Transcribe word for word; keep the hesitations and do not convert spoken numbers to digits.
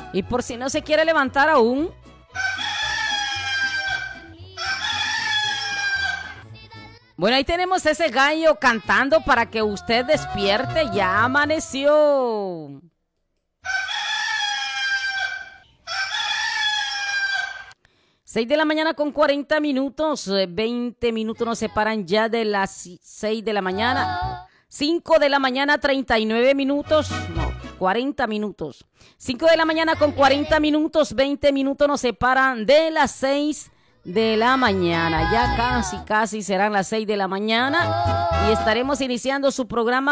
Y por si no se quiere levantar aún, bueno, ahí tenemos ese gallo cantando para que usted despierte. Ya amaneció. seis de la mañana con cuarenta minutos. veinte minutos nos separan ya de las seis de la mañana. cinco de la mañana, treinta y nueve minutos. No, cuarenta minutos. cinco de la mañana con cuarenta minutos. veinte minutos nos separan de las seis de la mañana. Ya casi, casi serán las seis de la mañana y estaremos iniciando su programa